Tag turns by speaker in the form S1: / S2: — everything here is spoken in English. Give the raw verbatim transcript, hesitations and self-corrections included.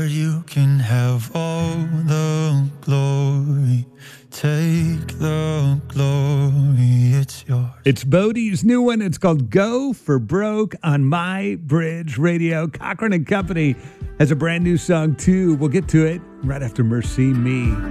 S1: Lord, you can have all the glory. Take the glory, it's yours.
S2: It's Bodie's new one. It's called Go for Broke on My Bridge Radio. Cochran and Company has a brand new song, too. We'll get to it right after Mercy Me.